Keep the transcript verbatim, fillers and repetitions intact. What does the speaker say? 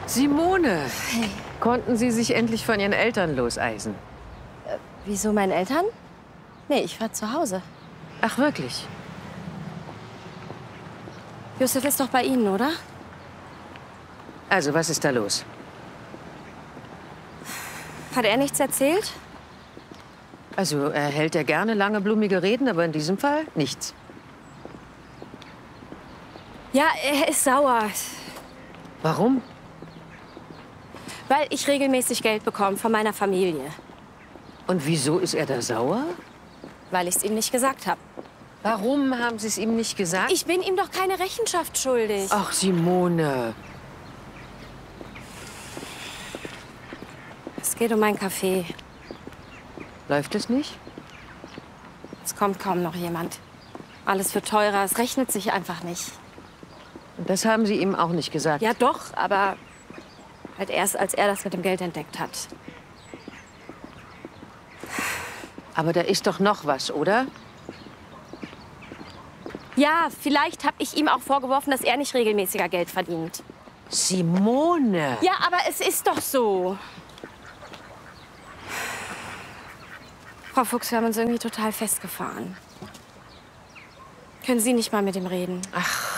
Simone, Hey. konnten Sie sich endlich von Ihren Eltern loseisen? Äh, wieso meinen Eltern? Nee, ich war zu Hause. Ach, wirklich? Josef ist doch bei Ihnen, oder? Also, was ist da los? Hat er nichts erzählt? Also, er hält ja gerne lange, blumige Reden, aber in diesem Fall nichts. Ja, er ist sauer. Warum? Weil ich regelmäßig Geld bekomme von meiner Familie. Und wieso ist er da sauer? Weil ich es ihm nicht gesagt habe. Warum haben Sie es ihm nicht gesagt? Ich bin ihm doch keine Rechenschaft schuldig. Ach, Simone. Es geht um mein Kaffee. Läuft es nicht? Es kommt kaum noch jemand. Alles wird teurer, es rechnet sich einfach nicht. Und das haben Sie ihm auch nicht gesagt? Ja doch, aber halt erst, als er das mit dem Geld entdeckt hat. Aber da ist doch noch was, oder? Ja, vielleicht habe ich ihm auch vorgeworfen, dass er nicht regelmäßiger Geld verdient. Simone! Ja, aber es ist doch so. Frau Fuchs, wir haben uns irgendwie total festgefahren. Können Sie nicht mal mit ihm reden? Ach,